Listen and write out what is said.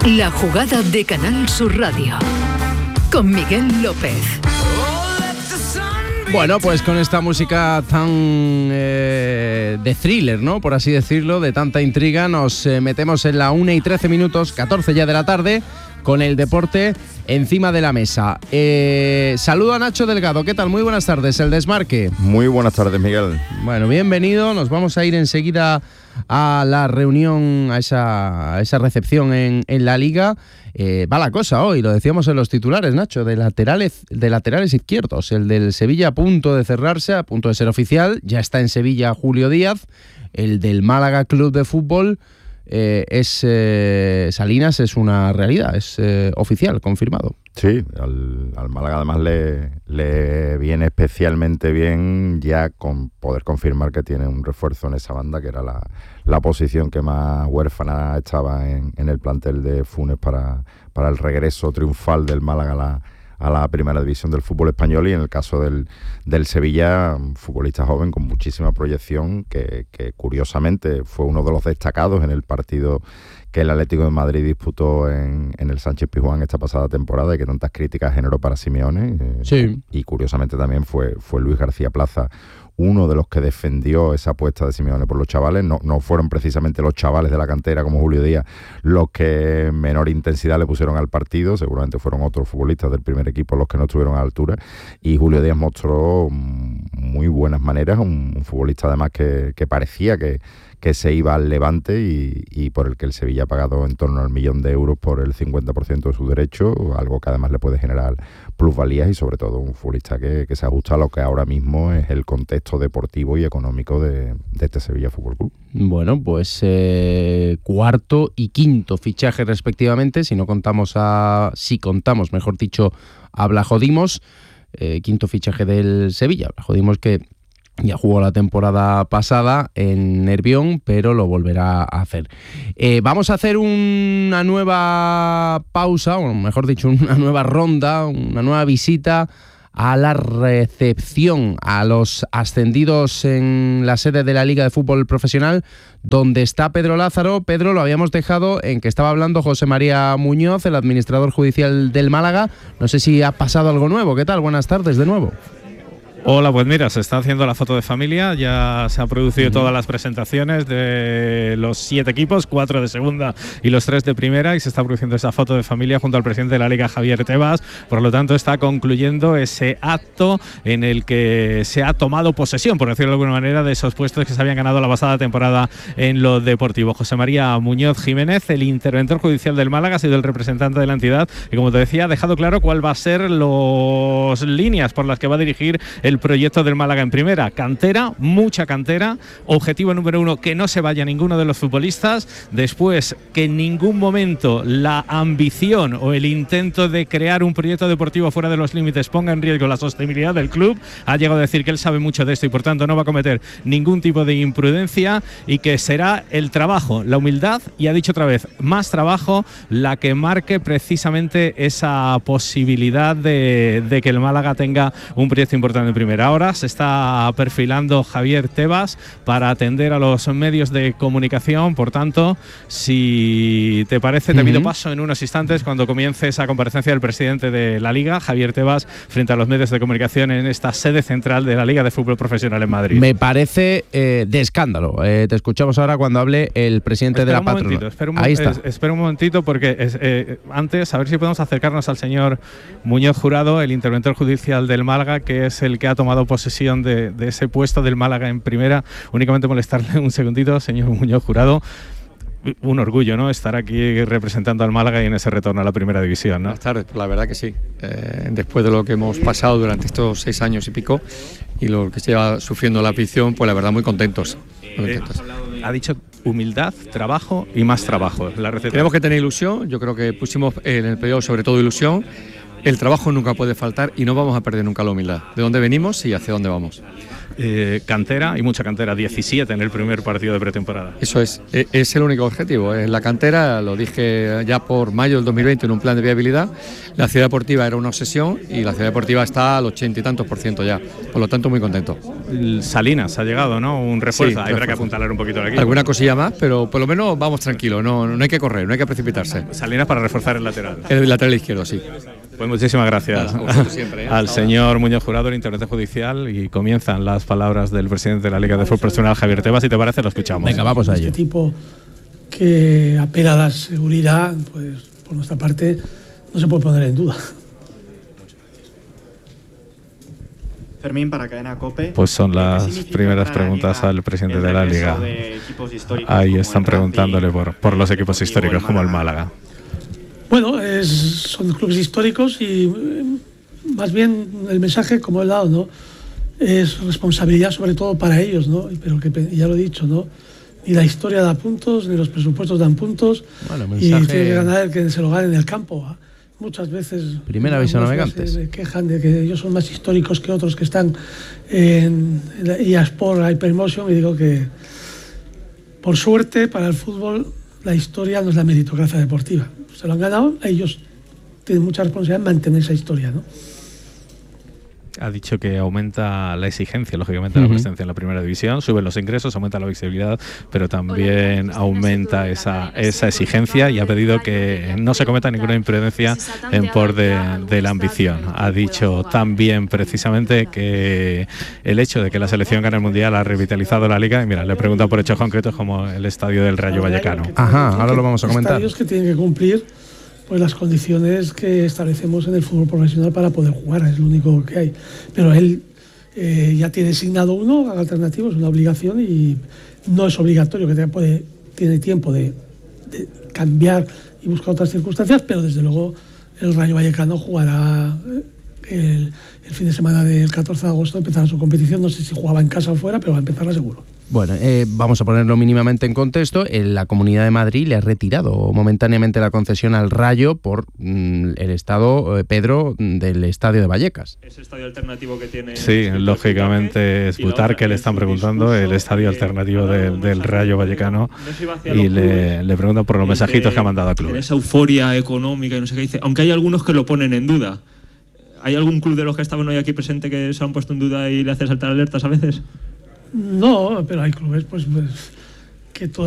La jugada de Canal Sur Radio con Miguel López. Bueno, pues con esta música tan de thriller, ¿no? Por así decirlo, de tanta intriga, nos metemos en la 1:13, 14 ya de la tarde, con el deporte encima de la mesa. Saludo a Nacho Delgado. ¿Qué tal? Muy buenas tardes, El Desmarque. Muy buenas tardes, Miguel. Bueno, bienvenido. Nos vamos a ir enseguida a la reunión, a esa recepción en la Liga. Va la cosa hoy, lo decíamos en los titulares, Nacho, de laterales izquierdos. El del Sevilla a punto de cerrarse, a punto de ser oficial. Ya está en Sevilla Julio Díaz. El del Málaga Club de Fútbol Salinas es una realidad, es oficial, confirmado. Sí, al Málaga además le viene especialmente bien ya con poder confirmar que tiene un refuerzo en esa banda, que era la posición que más huérfana estaba en el plantel de Funes para el regreso triunfal del Málaga a la primera división del fútbol español. Y en el caso del Sevilla, un futbolista joven con muchísima proyección que curiosamente fue uno de los destacados en el partido que el Atlético de Madrid disputó en el Sánchez Pizjuán esta pasada temporada y que tantas críticas generó para Simeone. Sí. Y curiosamente también fue Luis García Plaza uno de los que defendió esa apuesta de Simeone por los chavales. No fueron precisamente los chavales de la cantera como Julio Díaz los que menor intensidad le pusieron al partido, seguramente fueron otros futbolistas del primer equipo los que no estuvieron a la altura, y Julio Díaz mostró muy buenas maneras, un futbolista además que parecía que se iba al Levante y por el que el Sevilla ha pagado en torno al 1 millón de euros por el 50% de su derecho, algo que además le puede generar plusvalías y sobre todo un futbolista que se ajusta a lo que ahora mismo es el contexto deportivo y económico de este Sevilla Fútbol Club. Bueno, pues cuarto y quinto fichaje respectivamente, si contamos, mejor dicho, a Blajo Dimos, quinto fichaje del Sevilla. Blajo Dimos que ya jugó la temporada pasada en Nervión, pero lo volverá a hacer. Vamos a hacer una nueva pausa, o mejor dicho, una nueva ronda, una nueva visita a la recepción a los ascendidos en la sede de la Liga de Fútbol Profesional, donde está Pedro Lázaro. Pedro, lo habíamos dejado en que estaba hablando José María Muñoz, el administrador judicial del Málaga. No sé si ha pasado algo nuevo. ¿Qué tal? Buenas tardes de nuevo. Hola, pues mira, se está haciendo la foto de familia, ya se han producido todas las presentaciones de los 7 equipos, 4 de segunda y los 3 de primera, y se está produciendo esa foto de familia junto al presidente de la Liga, Javier Tebas. Por lo tanto, está concluyendo ese acto en el que se ha tomado posesión, por decirlo de alguna manera, de esos puestos que se habían ganado la pasada temporada en lo deportivo. José María Muñoz Jiménez, el interventor judicial del Málaga, ha sido el representante de la entidad y, como te decía, ha dejado claro cuál va a ser las líneas por las que va a dirigir el proyecto del Málaga en primera. Cantera, mucha cantera. Objetivo número 1, que no se vaya ninguno de los futbolistas. Después, que en ningún momento la ambición o el intento de crear un proyecto deportivo fuera de los límites ponga en riesgo la sostenibilidad del club. Ha llegado a decir que él sabe mucho de esto y por tanto no va a cometer ningún tipo de imprudencia, y que será el trabajo, la humildad y, ha dicho otra vez, más trabajo, la que marque precisamente esa posibilidad de que el Málaga tenga un proyecto importante en primera. Ahora se está perfilando Javier Tebas para atender a los medios de comunicación. Por tanto, si te parece, te pido paso en unos instantes cuando comience esa comparecencia del presidente de la Liga, Javier Tebas, frente a los medios de comunicación en esta sede central de la Liga de Fútbol Profesional en Madrid. Me parece de escándalo. Te escuchamos ahora cuando hable el presidente de la patronal. Ahí está. Espera un momentito, porque antes, a ver si podemos acercarnos al señor Muñoz Jurado, el interventor judicial del Málaga, que es el que ha tomado posesión de ese puesto del Málaga en primera. Únicamente molestarle un segundito, señor Muñoz Jurado. Un orgullo, ¿no?, estar aquí representando al Málaga y en ese retorno a la primera división, ¿no? Buenas tardes, la verdad que sí. Después de lo que hemos pasado durante estos 6 años y pico y lo que se lleva sufriendo la afición, pues la verdad muy contentos. Ha dicho humildad, trabajo y más trabajo. Tenemos que tener ilusión. Yo creo que pusimos en el periodo sobre todo ilusión. El trabajo nunca puede faltar y no vamos a perder nunca la humildad. ¿De dónde venimos y hacia dónde vamos? Cantera y mucha cantera, 17 en el primer partido de pretemporada. Eso es el único objetivo. En la cantera, lo dije ya por mayo del 2020 en un plan de viabilidad, la ciudad deportiva era una obsesión y la ciudad deportiva está al 80 y tantos % ya. Por lo tanto, muy contento. Salinas ha llegado, ¿no? Un refuerzo. Sí, habrá que apuntalar un poquito aquí. Alguna cosilla más, pero por lo menos vamos tranquilos, no hay que correr, no hay que precipitarse. Salinas para reforzar el lateral. El lateral izquierdo, sí. Pues muchísimas gracias siempre, al señor Muñoz Jurado, el intendente judicial, y comienzan las palabras del presidente de la Liga de Fútbol Profesional, Javier Tebas. Si te parece, lo escuchamos. Venga, vamos a ello. Este tipo que apela a la seguridad, pues por nuestra parte no se puede poner en duda. Fermín, para Cadena COPE. Pues son las primeras preguntas al presidente de la Liga. Ahí están preguntándole por los equipos históricos como el Málaga. Bueno, son clubes históricos y más bien el mensaje, como he dado, ¿no? Es responsabilidad sobre todo para ellos, ¿no? Pero que ya lo he dicho, ¿no? Ni la historia da puntos, ni los presupuestos dan puntos. Bueno, y tiene que ganar el que se lo gane en el campo. Muchas veces Primera aviso a navegantes. se quejan de que ellos son más históricos que otros que están en la EA Sport, Hypermotion, y digo que por suerte para el fútbol la historia no es la meritocracia deportiva. Se lo han ganado, ellos tienen mucha responsabilidad en mantener esa historia, ¿no? Ha dicho que aumenta la exigencia, lógicamente, la presencia en la primera división, suben los ingresos, aumenta la visibilidad, pero también aumenta esa exigencia, y ha pedido que no se cometa ninguna imprudencia en por de la ambición. Ha dicho también precisamente que el hecho de que la selección gane el Mundial ha revitalizado la Liga, y mira, le pregunta por hechos concretos como el estadio del Rayo Vallecano. Ajá, ahora lo vamos a comentar. Estadios que tienen que cumplir pues las condiciones que establecemos en el fútbol profesional para poder jugar, es lo único que hay. Pero él ya tiene asignado uno alternativo, es una obligación y no es obligatorio, que tiene tiempo de cambiar y buscar otras circunstancias, pero desde luego el Rayo Vallecano jugará el fin de semana del 14 de agosto, empezará su competición, no sé si jugaba en casa o fuera, pero va a empezarla seguro. Bueno, vamos a ponerlo mínimamente en contexto. La Comunidad de Madrid le ha retirado momentáneamente la concesión al Rayo por el estado, Pedro, del estadio de Vallecas. Ese estadio alternativo que tiene... Sí, lógicamente es Butar, que le están preguntando el estadio alternativo del Rayo Vallecano, y le preguntan por los mensajitos que ha mandado a clubes. Esa euforia económica y no sé qué dice, aunque hay algunos que lo ponen en duda. ¿Hay algún club de los que estaban hoy aquí presente que se han puesto en duda y le hace saltar alertas a veces? No, pero hay clubes pues que todo